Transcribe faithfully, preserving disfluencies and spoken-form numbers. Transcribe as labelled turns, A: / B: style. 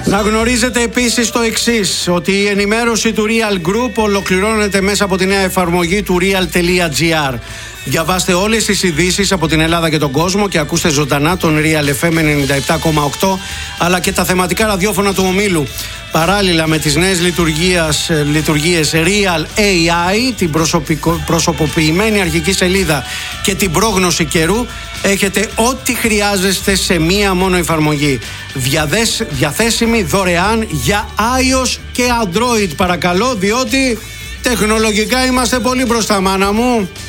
A: Να γνωρίζετε επίσης το εξής, ότι η ενημέρωση του Real Group ολοκληρώνεται μέσα από τη νέα εφαρμογή του real.gr. Διαβάστε όλες τις ειδήσεις από την Ελλάδα και τον κόσμο και ακούστε ζωντανά τον Real εφ εμ ενενήντα επτά κόμμα οκτώ αλλά και τα θεματικά ραδιόφωνα του ομίλου. Παράλληλα με τις νέες λειτουργίες Real έι άι, την προσωποποιημένη αρχική σελίδα και την πρόγνωση καιρού, έχετε ό,τι χρειάζεστε σε μία μόνο εφαρμογή. Διαδες, διαθέσιμη δωρεάν για iOS και Android, παρακαλώ, διότι τεχνολογικά είμαστε πολύ μπροστά, μάνα μου.